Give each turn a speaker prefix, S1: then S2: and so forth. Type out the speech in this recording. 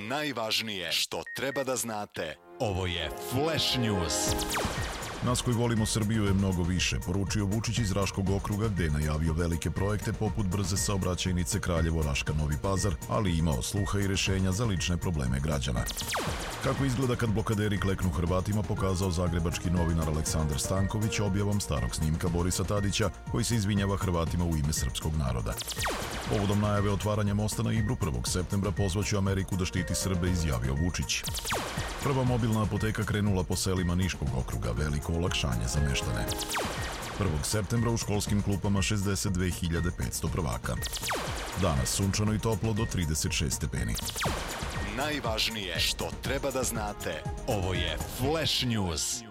S1: Najvažnije što treba da znate. Ovo je Flash News.
S2: Nas koji volimo Srbiju je mnogo više, poručio Vučić iz Raškog okruga gde je najavio velike projekte poput brze saobraćajnice Kraljevo-Raška-Novi Pazar, ali imao sluha i rešenja za lične probleme građana. Kako izgleda kad blokaderi kleknu Hrvatima pokazao zagrebački novinar Aleksandar Stanković objavom starog snimka Borisa Tadića koji se izvinjava Hrvatima u ime srpskog naroda. Povodom najave otvaranja mosta na Ibru 1. septembra pozvaću Ameriku da štiti Srbe, izjavio Vučić. Prva mobilna apoteka krenula po selima Niškog okruga, veliko olakšanje za meštane. 1. septembra u školskim klupama 62.500 prvaka. Danas sunčano i toplo do 36 stepeni.
S1: Najvažnije što treba da znate. Ovo je Flash News.